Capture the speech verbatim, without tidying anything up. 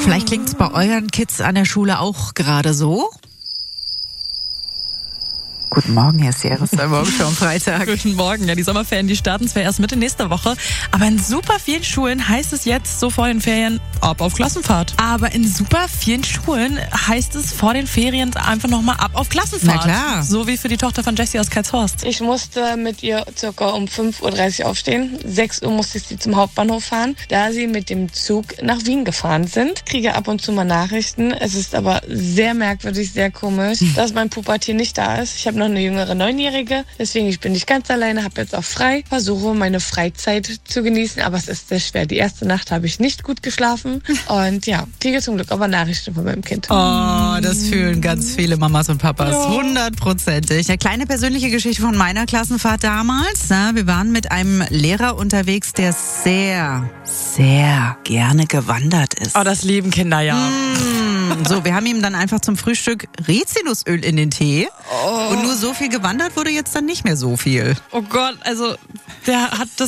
Vielleicht klingt es bei euren Kids an der Schule auch gerade so. Guten Morgen, Herr Seres, bei Morgen schon am Freitag. Guten Morgen. Ja, die Sommerferien, die starten zwar erst Mitte nächster Woche, aber in super vielen Schulen heißt es jetzt so vor den Ferien ab auf Klassenfahrt. Aber in super vielen Schulen heißt es vor den Ferien einfach nochmal ab auf Klassenfahrt. Na klar. So wie für die Tochter von Jessie aus Karlshorst. Ich musste mit ihr circa um fünf Uhr dreißig aufstehen. sechs Uhr musste ich sie zum Hauptbahnhof fahren, da sie mit dem Zug nach Wien gefahren sind. Kriege ab und zu mal Nachrichten. Es ist aber sehr merkwürdig, sehr komisch, dass mein Pubertier nicht da ist. Ich habe noch eine jüngere Neunjährige, deswegen ich bin nicht ganz alleine, habe jetzt auch frei, versuche meine Freizeit zu genießen, aber es ist sehr schwer. Die erste Nacht habe ich nicht gut geschlafen und ja, kriege zum Glück aber Nachrichten von meinem Kind. Oh, das fühlen ganz viele Mamas und Papas, hundertprozentig. Eine kleine persönliche Geschichte von meiner Klassenfahrt damals. Na, wir waren mit einem Lehrer unterwegs, der sehr, sehr gerne gewandert ist. Oh, das lieben Kinder ja. Mm, so, wir haben ihm dann einfach zum Frühstück Rizinusöl in den Tee. Oh. Und nur so viel gewandert wurde jetzt dann nicht mehr so viel. Oh Gott, also der hat das